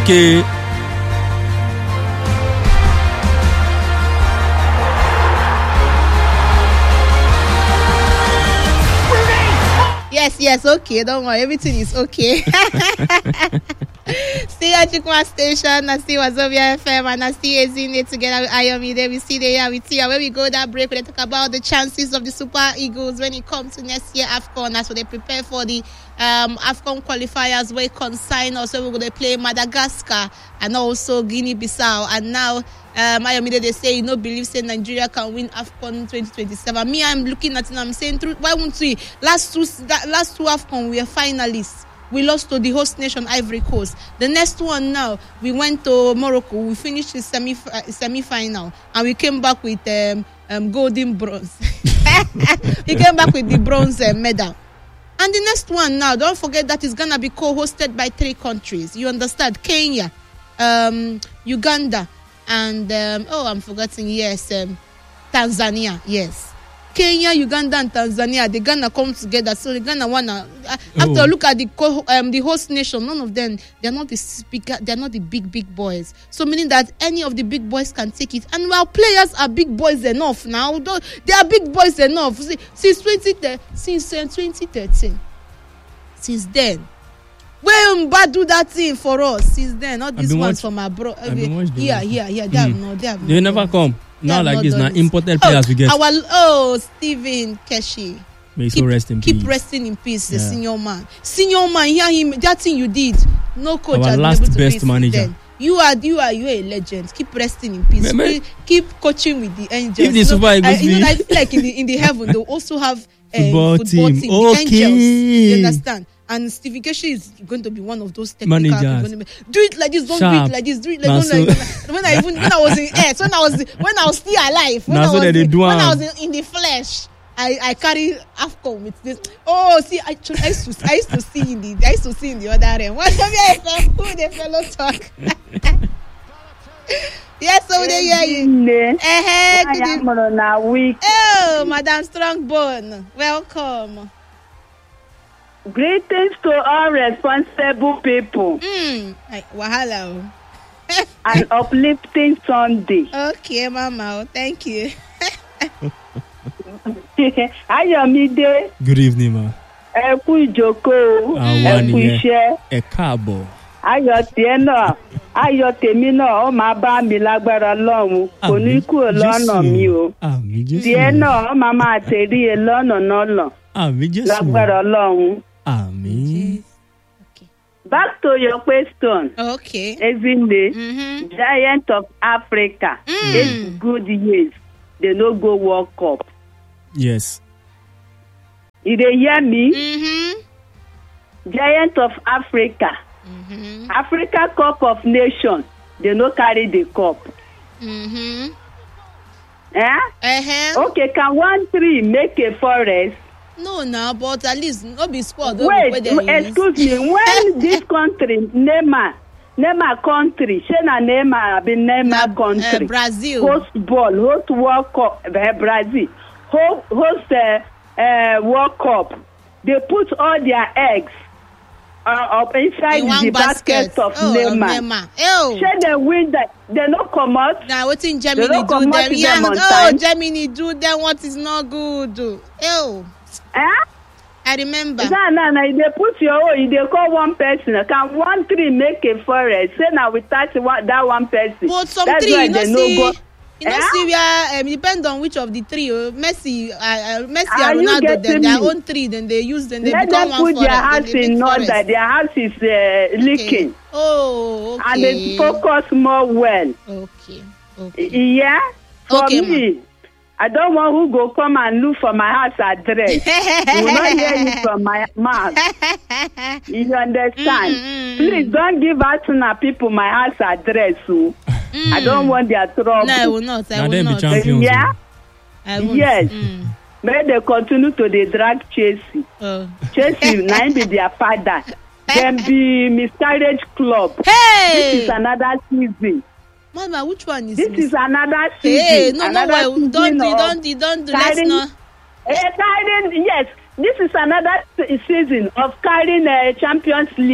Okay. Yes, okay. Don't worry, everything is okay. Stay at Chikwa Station. I see Wazobia FM and I see Ezine together with Ayomide. We see the here with Tia. When we go that break, we talk about the chances of the Super Eagles when it comes to next year AFCON. As they prepare for the AFCON qualifiers, where consign also we're going to play Madagascar and also Guinea-Bissau. And now Ayomide, they say believe say Nigeria can win AFCON 2027. Me, I'm looking at it and I'm saying, why won't we? Last two AFCON we are finalists. We lost to the host nation, Ivory Coast. The next one now, we went to Morocco. We finished the semi-final, and we came back with golden bronze. We came back with the bronze medal. And the next one now, don't forget that it's gonna be co-hosted by 3 countries. You understand? Kenya, Uganda, and I'm forgetting. Yes, Tanzania. Yes. Kenya, Uganda, and Tanzania, they're gonna come together. So they're gonna wanna after look at the host nation. None of them, they're not the speaker, they're not the big boys. So meaning that any of the big boys can take it. And while players are big boys enough now, they are big boys enough. Since 2013, since then. When Mba do that thing for us, since then, all these ones from abroad. Yeah. They never come. Now like this, now imported players we get. Stephen Keshi. May he rest in peace. Keep resting in peace, the senior man. Senior man, hear him. That thing you did, no coach our has last been able to best manager. Then. You are a legend. Keep resting in peace. Keep coaching with the Angels. If the Super Eagles, I feel like in the heaven they also have football team. The Angels. You understand? And Stephen Keshi is going to be one of those technical managers. Do it like this, don't do it like this, do it like this. When I was in earth, when I was still alive, when I was in the flesh, I carry AFCON with this. Oh, see, I used to see in the other end. What who the fellow talk? Yes, so they hear you. Oh, Madam Strongbone, welcome. Greetings to all responsible people. Wahala. An uplifting Sunday. Okay, Mama. Thank you. Ayomide. Good evening, ma. Ẹ kú ìjókòó. Ẹ kú iṣẹ́. Ẹ káàbọ̀. Ayọ̀ tiẹ̀ náà. Ayọ̀ tèmi náà ó máa bá mi lágbára Ọlọ́run. Kò ní kúrò lọ́nà mi o. Tiẹ̀ náà ó máa tẹ̀rí ẹ lọ́nà náà lọ. Lágbára Ọlọ́run. Amen. Okay. Back to your question. Okay. Ezinde, Giant of Africa, 8 good years, they no go World Cup. Yes. You dey hear me? Giant of Africa, Africa Cup of Nations, they no carry the cup. Okay, can 1 tree make a forest? No, but at least no be squad. Wait, excuse me. When this country, Neymar country, Neymar country, Brazil, host World Cup, Brazil, host World Cup, they put all their eggs up inside the basket of Neymar. They win that. They no come out. Now what in Germany do them? Yeah, Germany do them. What is not good? I remember. No. They put your own. They call one person. Can 1 tree make a forest? Say now we touch that one person. But some that's tree, why you know, see where depend on which of the three. Messi and Ronaldo, then their own tree. Then they use. Then they become one forest. Let them put their house in order. Their house is leaking. Okay. Oh, okay. And they focus more well. Okay. Yeah. For me. I don't want who go come and look for my house address. You will not hear it from my mouth. You understand? Please don't give out to people my house address. I don't want their trouble. No, I will not. I will not. Yeah? I won't. Yes. May they continue to the drag Chelsea. Chelsea, now be their father. Then be miscarriage club. Hey! This is another season. Mama, which one is this? This is another season. Hey, no, don't let's not. Yes, this is another season of carrying a Champions League.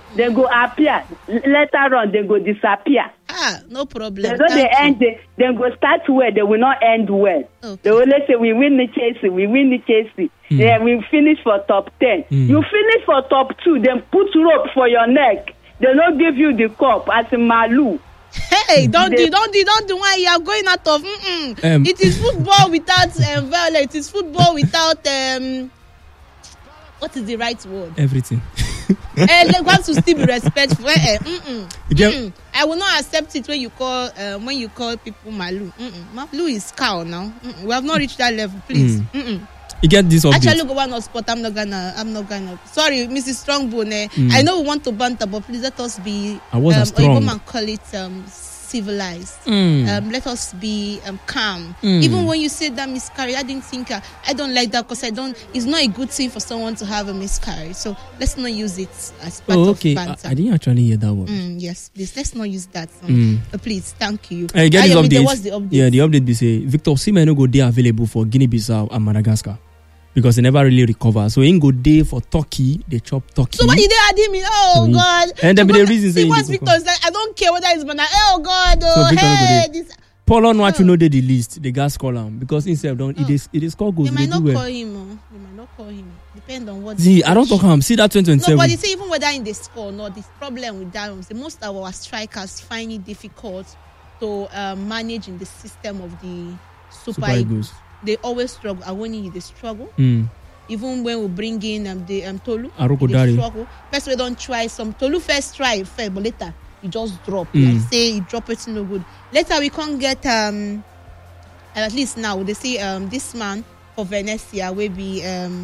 They go appear. Later on, they go disappear. No problem. They go start well. They will not end well. Okay. They will say, we win the Chelsea. We win the Chelsea. Yeah, we finish for top 10. You finish for top 2. Then put rope for your neck. They don't give you the cup as a Malu. Hey, don't do why you are going out of. It is football without violence. It is football without what is the right word? Everything. Let want to still be respectful. I will not accept it when you call people Malu. Malu is cow now. We have not reached that level, please. You get this update. Actually, go on spot. I'm not gonna. Sorry, Mrs. Strongbone. I know we want to banter, but please let us be. I wasn't strong. Man call it civilized. Let us be calm. Even when you say that miscarriage, I didn't think I don't like that because it's not a good thing for someone to have a miscarriage. So let's not use it as part of banter. I didn't actually hear that word. Yes, please let's not use that. Please, thank you. Get this update. What's the update? Yeah, the update be say Victor Osimhen no go dey available for Guinea-Bissau and Madagascar. Because they never really recover. So in go day for Turkey, they chop Turkey. So why did they add him in? Oh God. And there be the reason saying once Victor is like, I don't care whether it's Bana. Oh God, so hey this Paul on what you know the list, the gas call him because himself don't it is called goals. They might not call him. They might not call him. Depend on what. See, I don't talk him. See that 2027. No, but you say even whether in the score or not, the problem with that is most of our strikers find it difficult to manage in the system of the Super Eagles. They always struggle. Awoni, they struggle. Even when we bring in the Tolu, they struggle. First, we don't try some. Tolu first try, but later he just drop. Like say he drop it no good. Later we can't get at least now they say this man for Venezia will be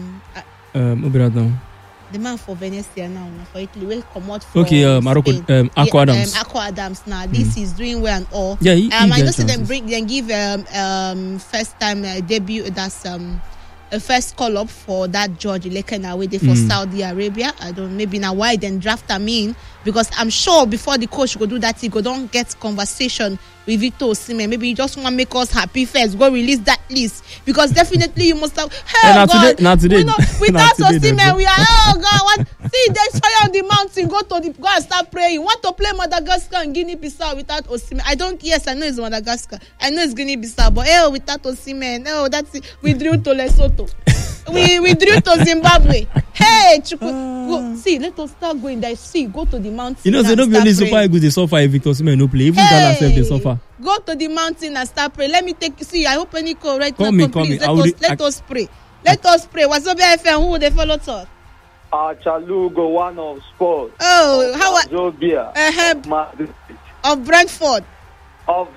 the man for Venezia now for Italy will come out for Morocco Akko Adams. Akko Adams now. This is doing well and all. Yeah, I know them give first time debut that's a first call up for that George Lekena waiting for Saudi Arabia. I don't maybe now why then draft him in because I'm sure before the coach go do that he go don't get conversation with Victor Osimhen. Maybe he just want to make us happy first. Go release that list because definitely you must have. Oh God, not today. Without Osimhen, we are. Oh God, what? See, there's fire on the mountain. Go and start praying. Want to play Madagascar and Guinea-Bissau without Osimhen? I don't. Yes, I know it's Madagascar. I know it's Guinea-Bissau, but without Osimhen, that's it. We drew to Lesotho. we drew to Zimbabwe. Hey, go, see, let us start going there. See, go to the mountain. You know, they don't be only Super Eagles, they suffer if Victor Osimhen no play. Even Ghana self, they suffer. Go to the mountain and start praying. Let me take you. See, I hope any call right now. Please, let us pray. Let us pray. What's up, FM? Who would they follow us? Chalugo, one of sports. Oh, how Zobia. Of Brentford. Of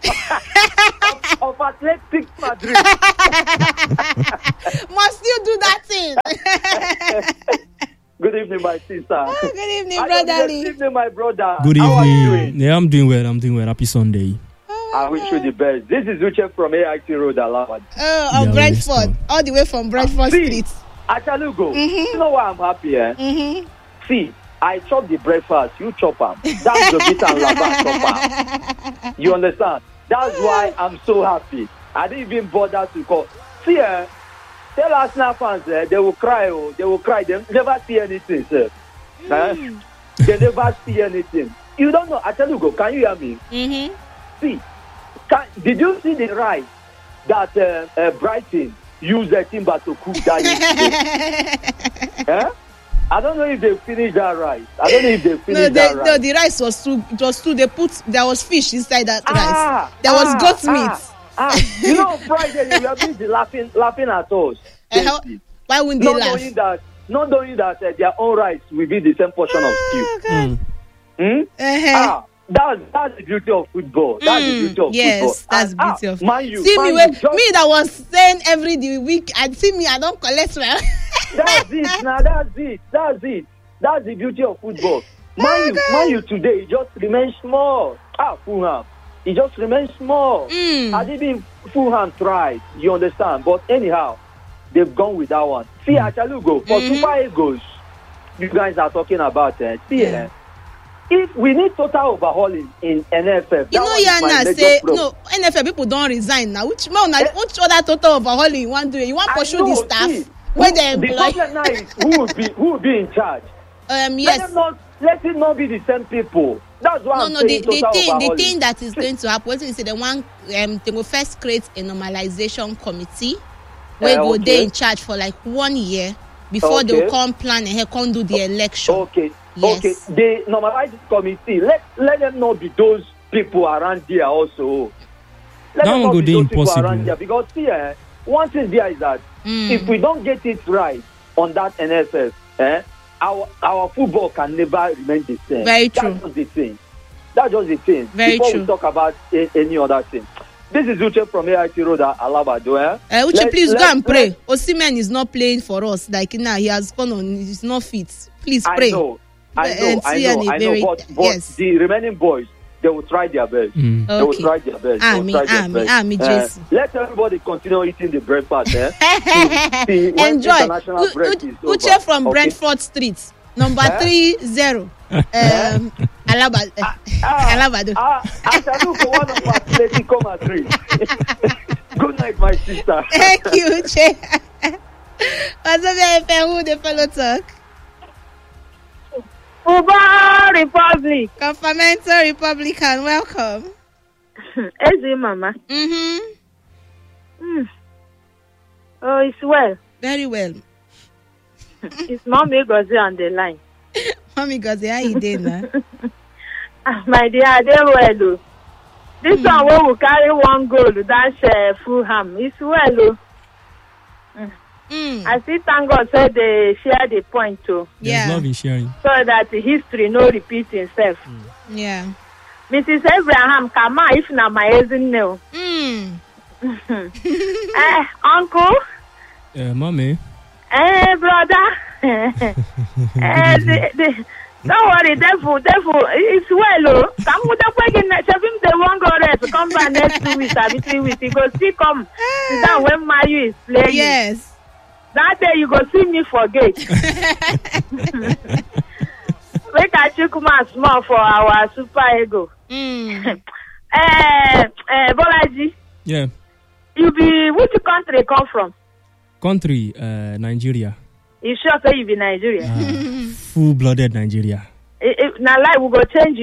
Athletic Madrid. Must you do that thing? Good evening, my sister. Good evening, brother. Good evening, my brother. Good evening. How are you doing? Yeah, I'm doing well. Happy Sunday. I wish you the best. This is Uche from AIT Road, Alawad. Of Brentford. All the way from Brentford Street. Achalugo, you know why I'm happy, eh? See, I chop the breakfast, you chop them. That's the bit and lava chop. You understand? That's why I'm so happy. I didn't even bother to call. See, tell Arsenal fans, they will cry. They will cry. They never see anything, sir. They never see anything. You don't know. Achalugo, can you hear me? See, did you see the rice that Brighton used the timber to cook that yesterday? I don't know if they finished that rice. That rice. No, the rice was too. There was fish inside that rice. There was goat meat. You know, Friday we are busy laughing at us. Why wouldn't they laugh? Not knowing that their own rice will be the same portion of stew. That's the beauty of football. That's the beauty of yes, football. That's the beauty of Man U. See me that was saying every week. I see me. I don't collect well. That's it. Now that's it. That's the beauty of football. Man U today it just remains small. Fulham. It just remains small. I didn't Fulham tried. You understand? But anyhow, they've gone with that one. See, Achalugo for Super Eagles. You guys are talking about if we need total overhauling in NFF, you know, Yana say no. NFF people don't resign now. Which other total overhauling you want to do? You want to pursue the staff? Where they employ? The problem now is who will be in charge. Yes. let it not be the same people. That's why I'm saying the thing that is going to happen, what is the one they will first create a normalization committee where go they in charge for like 1 year before they will come plan and come do the election. Okay. Yes. Okay. The normalized committee, let them not be those people around there also. Let them not be those people around there, because here, one thing there is that if we don't get it right on that NSS, our football can never remain the same. Very true. That's just the thing. That's just the thing. Very Before true. we talk about any other thing. This is Uche from AIT Road at Alabado. Uche, please go and pray. Osimhen is not playing for us. Like now, he has gone on. He's not fit. Please pray. I know. But yes. The remaining boys, they will try their best. Okay. They will try their best. Amen. Let everybody continue eating the breakfast. Enjoy. Uche from Brentford Street, number 30. Alabado. I shall look for one of our places come at 3. Good night, my sister. Thank you, Uche. Who the fellow talk? Uba Republic. Confirmatory Republican, welcome. Ezi Mama. Oh, it's well. Very well. It's Mommy Gozi on the line. Mommy Gozi, how you doing now? My dear, I dey well. This one we will carry 1 goal. That's Fulham. It's well. I still thank God say they share the point too. There's love in sharing. So that the history no repeat itself. Yeah. Mrs. Abraham, come on, if not my cousin no. Uncle. Mommy. Brother. Don't worry, devil, it's well. Come with the wagon, Shavim, they won't go there to come back next 2 weeks, or 3 weeks. You go see come down when Mayu is playing. Yes. That day you go see me forget. Make I check my small for our super ego. Bolaji. Yeah. You be which country come from? Country, Nigeria. You sure say you be Nigeria? Full-blooded Nigeria. Now, like we go change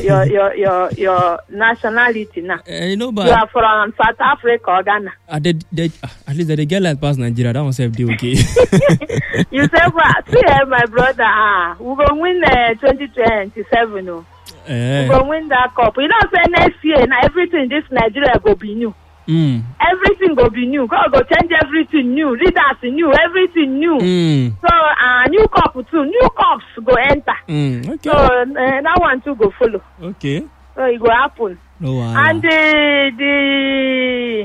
your nationality now. But you are from South Africa or Ghana. At least they get like past Nigeria. That one say be okay. You say, see, my brother, we go win 2027. No. We go win that cup. You don't say next year. Now everything this Nigeria go be new. Everything go be new. God go change everything new. Leaders new. Everything new. So new cup too. New cups go enter. Okay. So that one too go follow. Okay. So it go happen. And the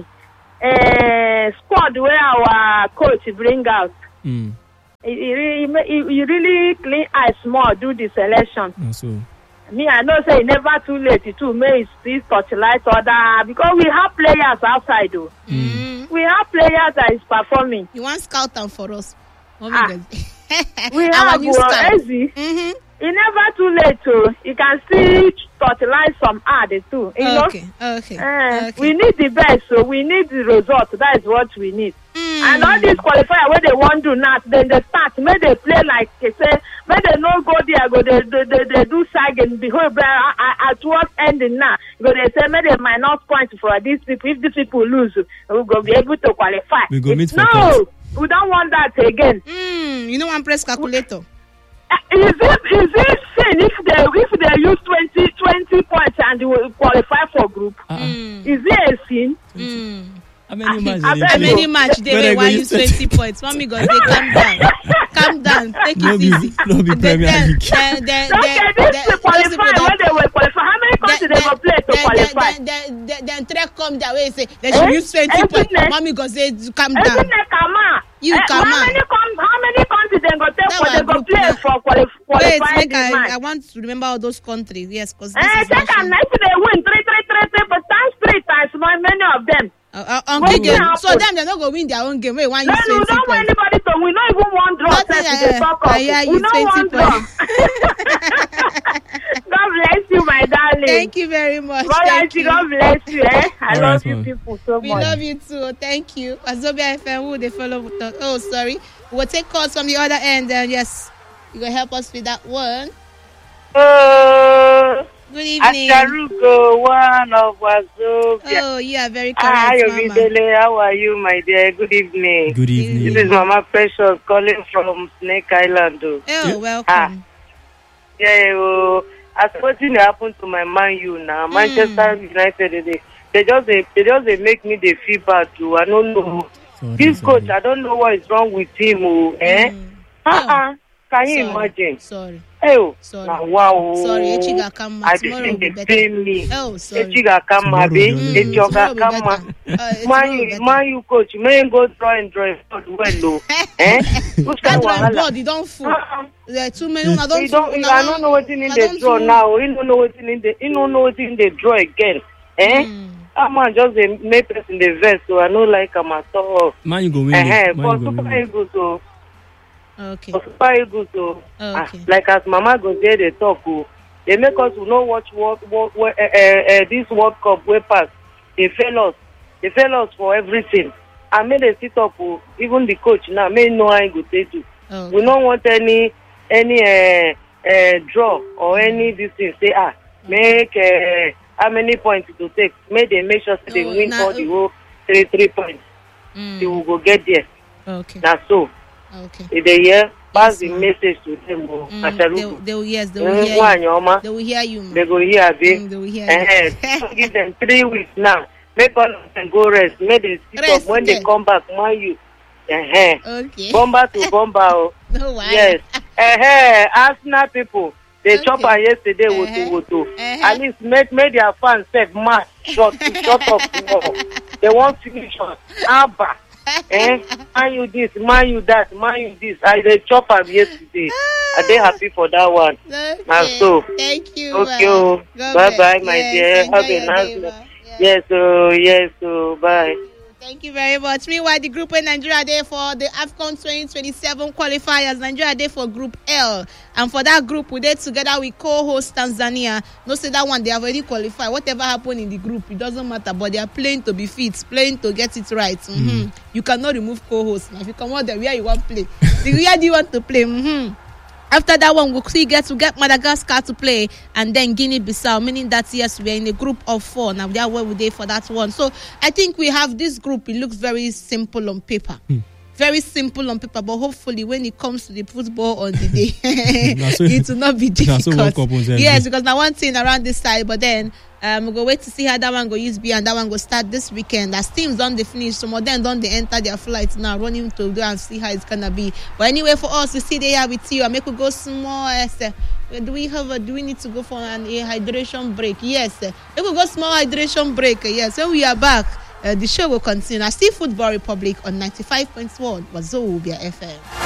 squad where our coach bring out. He really clean eyes more do the selection. So. Me, I know say never too late to make this touchlight order because we have players outside though. We have players that is performing. You want scout them for us? We have Easy. It's never too late to. You can still touchlight some ad too. You know? Okay. We need the best, so we need the result. That is what we need. And all these qualifiers where they want to not, then they start. May they play like they say. May they not go there. Go they do sag and behold. At what ending now? Go they say may they minus points for these people. If these people lose, we go be able to qualify. We go meet for no, we don't want that again. You know one press calculator. Is it sin if they use 20 points and they will qualify for group? Is it a sin? How many match they will use 20 points? Mommy God, they calm down, take it easy. No be Premier League. This qualify when they will qualify. How many countries they will play to qualify? Then Trek come that way say they should use 20 points. Mommy God say calm down. You come on. How many countries they go take for they go play for qualifying? Wait, I want to remember all those countries. Yes, because this is they win 3, but times 3 times many of them. So them they not go win their own game. Wait, one use 20 points. No, don't want anybody to win. Not even one draw. We don't want draw. God bless you, my darling. Thank you very much. God bless you. I love you people so much. We love you too. Thank you. Wazobia FM, who they follow? Oh, sorry. We'll take calls from the other end. And yes, you gonna help us with that one. Good evening. Asharugo, one of Wazobia. Oh, you are very correct, Mama. How are you, my dear? Good evening. Good evening. This is Mama Precious calling from Snake Island. Oh, welcome. As something happened to my Man U now, Manchester United, they just make me they feel bad too. I don't know. This coach, I don't know what is wrong with him. Can you imagine? Sorry. Sorry. Wow. Sorry, Echiga come. Tomorrow will be better. Oh, sorry. Echiga come, baby. Echiga come. Man U coach, may go draw well. Who's that blood? You don't fool. There are too many. I don't know what's in the draw now. You don't know what's in the draw again. Man just make us in the vest, so I don't like him at all. Man, you go win. For Super Eagles, so. Okay. For Super Eagles, so. Like as Mama goes there, they talk. They make us not watch this World Cup way pass. They fail us for everything. I made a sit up. Even the coach now may know how go take to. We don't want any draw or any this thing. Say make how many points to take? Make sure they win all the whole 3 points. They will go get there. Okay. That's so. Okay. If they hear, pass the message to them. They will hear you. They will hear you. They will hear you. They will hear you. Give them 3 weeks now. Make all of them go rest. Make them sit up when they come back. Man, you. Okay. Bomber to bomber. No, why? Yes. Arsenal people. They chop her yesterday with At least made their fans say, "Man, shut up." They want finish us. Abba. Man you this, man you that, man you this. They chop her yesterday. Are they happy for that one? Okay. So, thank you. Okay. Bye, my dear. Have a nice day. Yes. Bye. Thank you very much. Meanwhile, the group in Nigeria there for the AFCON 2027 qualifiers. Nigeria there for Group L. And for that group, we did together with co-host Tanzania. No say that one, they have already qualified. Whatever happened in the group, it doesn't matter. But they are playing to be fit, playing to get it right. You cannot remove co-host. Now, if you come out there, where you want to play? Where do you want to play? After that one, we'll get Madagascar to play, and then Guinea-Bissau, meaning that, yes, we're in a group of 4. Now, we are where we're there for that one. So, I think we have this group. It looks very simple on paper. Very simple on paper, but hopefully when it comes to the football on the day, it will not be difficult. Yes, because now one thing around this side, but then we'll go wait to see how that one go use be, and that one go start this weekend. As teams don't finish, some of them don't enter their flights now, running to go and see how it's gonna be. But anyway, for us, we see they are with you. I make we go small. Do we need to go for a hydration break? Yes, if we go small hydration break, yes. When we are back, the show will continue. I see Football Republic on 95.1 Wazobia FM.